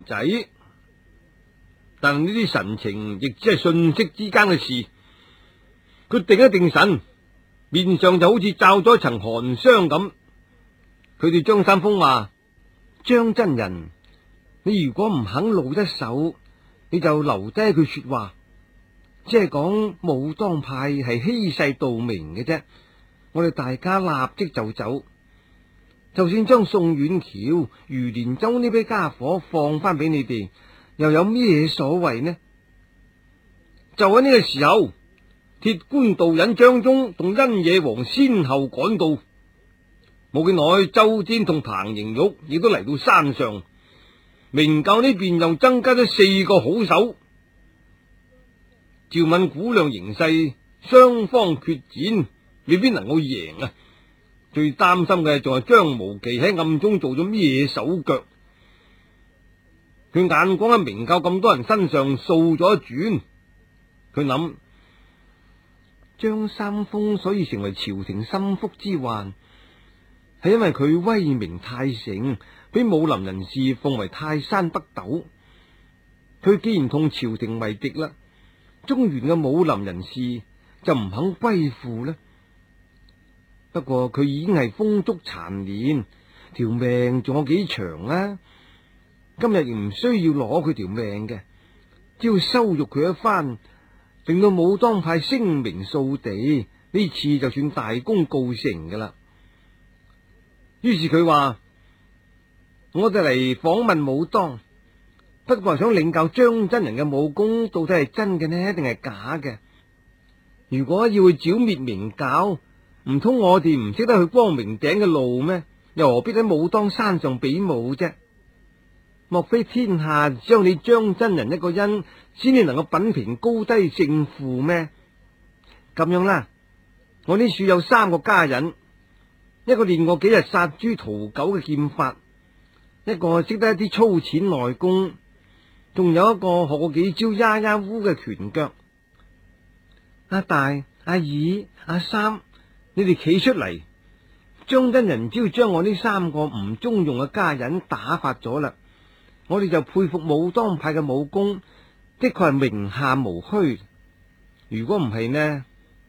仔，但呢啲神情亦只係瞬息之間嘅事。佢定一定神，面上就好似罩咗一層寒霜咁。佢對張三豐話：張真人，你如果唔肯露一手，你就留低一句說話，即係講武當派係欺世盜名嘅啫。我哋大家立即就走，就算將宋遠橋、余連洲呢批家伙放翻俾你哋，又有咩所謂呢？就喺呢個時候，鐵官道引張忠同殷野王先後趕到。冇幾耐，周天同彭盈玉亦都嚟到山上。明教呢邊又增加咗4個好手。趙敏估量形勢，雙方決戰未必能夠贏啊！最擔心嘅仲係張無忌喺暗中做咗咩手腳。佢眼光喺明教咁多人身上掃咗一轉，佢諗張三豐所以成為朝廷心腹之患，係因為佢威名太盛，俾武林人士奉為泰山北斗。佢既然同朝廷為敵啦，中原嘅武林人士就唔肯歸附呢。不過佢已經係風燭殘年，條命仲有幾長啊！今日亦唔需要攞佢條命嘅，只要羞辱佢一番，令到武當派聲名掃地，呢次就算大功告成噶啦。於是佢話：我哋嚟訪問武當，不過係想領教張真人嘅武功到底係真嘅呢，定係假嘅？如果要去剿滅明教，唔通我哋唔識得去光明頂嘅路咩？又何必喺武當山上比武啫？莫非天下只有你張真人一個人先至能夠品評高低勝負咩？咁樣啦，我呢處有3個家人，一個練過幾日殺豬屠狗嘅劍法，一個識得一啲粗淺內功，仲有一個學過幾招呀呀烏嘅拳腳。阿大、阿二、阿三，你哋企出嚟，張真人只要將我呢3個唔中用嘅家人打發咗啦，我哋就佩服武當派嘅武功，的確係名下無虛。如果唔係呢，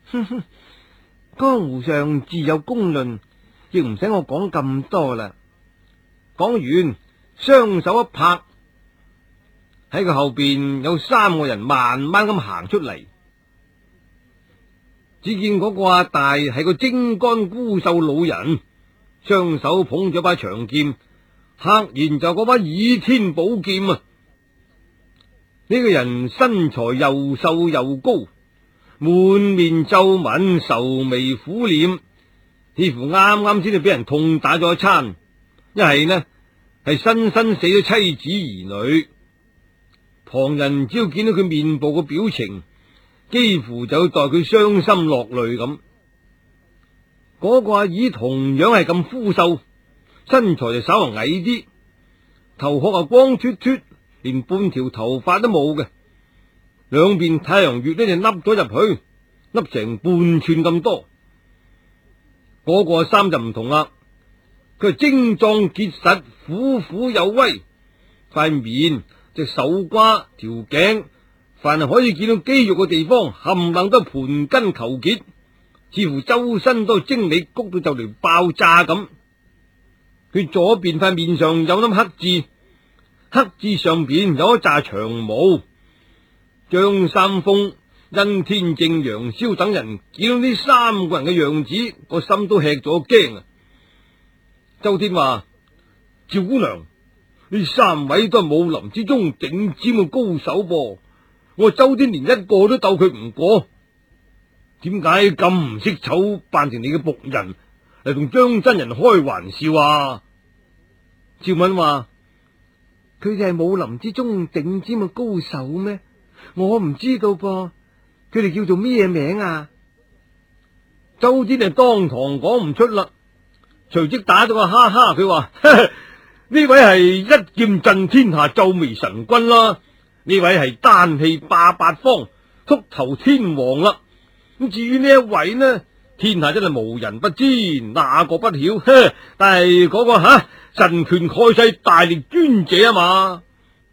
江湖上自有公論，亦唔使我講咁多啦。講完，雙手一拍，喺佢後邊有3個人慢慢咁行出嚟。只見嗰個阿大係個精乾孤瘦老人，雙手捧咗把長劍，赫然就嗰把倚天寶劍啊！呢個人身材又瘦又高，滿面皺紋，愁眉苦臉，似乎啱啱先至俾人痛打咗一餐，一係呢係新死咗妻子兒女。旁人只要見到佢面部嘅表情，幾乎就代佢傷心落淚咁。嗰個阿姨同樣係咁枯瘦，身材就稍為矮啲，頭殼啊光脫脫，連半條頭髮都冇嘅，兩邊太陽穴呢就凹咗入去，凹成半寸咁多。嗰個阿三就唔同啦，佢係精壯結實，虎虎有威，塊面、隻手瓜、條頸，凡係可以見到肌肉嘅地方，冚唪唥都盤根球結，似乎周身都精力谷到就嚟爆炸咁。佢左邊塊面上有粒黑痣，黑痣上邊有一紮長毛。張三豐、殷天正、楊逍等人見到呢3個人嘅樣子，個心都吃咗驚啊！周天話：趙姑娘，呢3位都係武林之中頂尖嘅高手噃，我周天連一個都鬥佢唔過，點解咁唔識醜，扮成你嘅僕人嚟同張真人開玩笑啊？趙敏話：佢哋係武林之中頂尖嘅高手咩？我唔知道噃，佢哋叫做咩名啊？周天就當堂講唔出啦，隨即打咗個哈哈，佢話：呢位係一劍震天下皺眉神君啦，呢位係單氣霸八方禿頭天王啦。咁至於呢一位呢，天下真係無人不知，哪個不曉？但係嗰個神權蓋世大力尊者啊嘛。